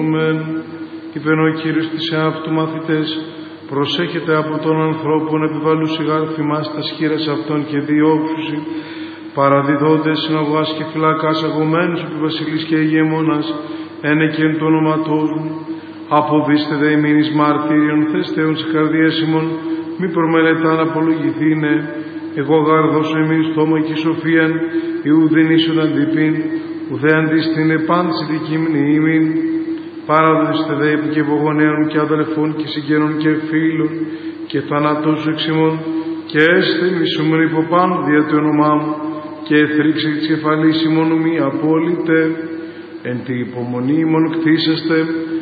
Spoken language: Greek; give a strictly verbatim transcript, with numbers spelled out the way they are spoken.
σώθουμεν. Είπεν ο Κύριος της εαυτού μαθητές, προσέχετε από των ανθρώπων επιβαλούσι γάρθι μας τα σχήρας αυτών και διώξουσι, παραδιδόντες συναγωγάς και φυλακάς αγωμένους επί βασιλείς και ηγεμόνας, ένεκεν το όνοματός μου. Αποδείστε δε ημίν εις μαρτύριον, θέστεων σε καρδίες ημών, μη προμελετάν απολογηθήνε. Εγώ γάρ δώσω ημίν στόμα και σοφίαν, ιουδήν ίσον αντιπίν, ουδέ αντίστην επάντηση δική μνήμην. Παραδείστε δε επί και βογονέων και αδελφών και συγγενών και φίλων και θανατώσου εξ ημών, και έστε μισούμεν υποπάνω δια το όνομά μου, και εθρίξε της κεφαλής ημών μη απόλυτε. Εν τη υπομονή ημών κτίσεστε,